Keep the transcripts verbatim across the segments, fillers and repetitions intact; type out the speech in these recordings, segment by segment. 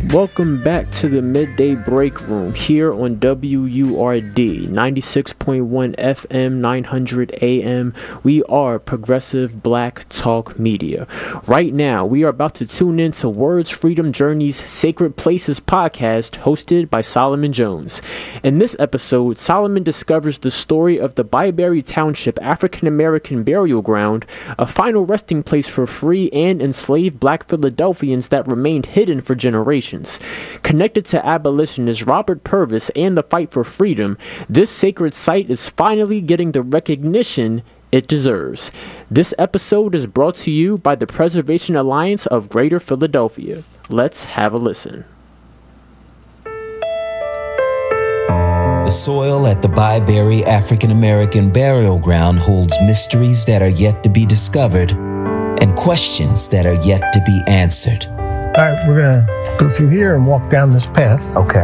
Welcome back to the Midday Break Room here on W U R D ninety-six point one F M, nine hundred A M. We are Progressive Black Talk Media. Right now, we are about to tune in to Words Freedom Journey's Sacred Places podcast hosted by Solomon Jones. In this episode, Solomon discovers the story of the Byberry Township African American Burial Ground, a final resting place for free and enslaved Black Philadelphians that remained hidden for generations. Connected to abolitionist Robert Purvis and the fight for freedom, this sacred site is finally getting the recognition it deserves. This episode is brought to you by the Preservation Alliance of Greater Philadelphia. Let's have a listen. The soil at the Byberry African American Burial Ground holds mysteries that are yet to be discovered and questions that are yet to be answered. All right, we're going to go through here and walk down this path. Okay.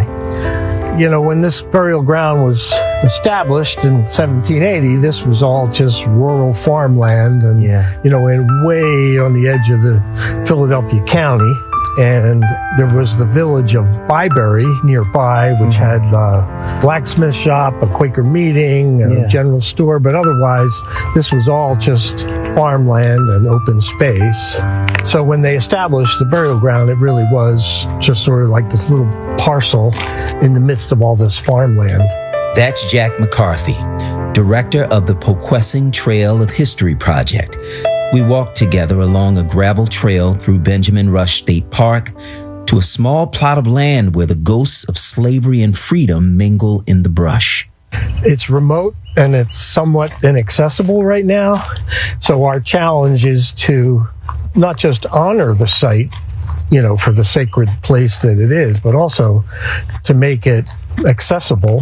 You know, when this burial ground was established in seventeen eighty, this was all just rural farmland and, Yeah. you know, and way on the edge of the Philadelphia County. And there was the village of Byberry nearby, which Mm-hmm. had a blacksmith shop, a Quaker meeting, a Yeah. general store. But otherwise, this was all just farmland and open space. So when they established the burial ground, it really was just sort of like this little parcel in the midst of all this farmland. That's Jack McCarthy, director of the Poquessing Trail of History Project. We walked together along a gravel trail through Benjamin Rush State Park to a small plot of land where the ghosts of slavery and freedom mingle in the brush. It's remote and it's somewhat inaccessible right now. So our challenge is to not just honor the site, you know, for the sacred place that it is, but also to make it accessible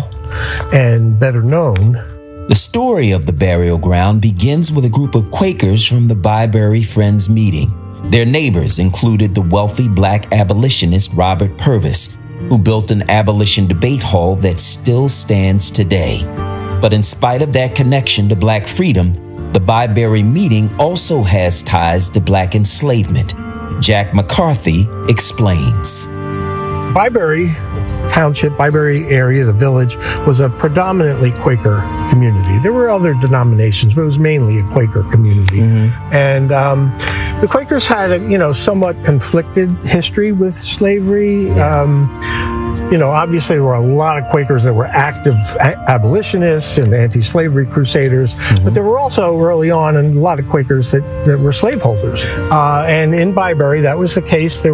and better known. The story of the burial ground begins with a group of Quakers from the Byberry Friends meeting. Their neighbors included the wealthy Black abolitionist Robert Purvis, who built an abolition debate hall that still stands today. But in spite of that connection to Black freedom, the Byberry meeting also has ties to Black enslavement. Jack McCarthy explains. Byberry Township, Byberry area, the village, was a predominantly Quaker community. There were other denominations, but it was mainly a Quaker community. Mm-hmm. And um, the Quakers had a, you know, somewhat conflicted history with slavery. Yeah. Um, you know, obviously there were a lot of Quakers that were active a- abolitionists and anti-slavery crusaders, mm-hmm. but there were also early on a lot of Quakers that, that were slaveholders. Uh, and in Byberry, that was the case. There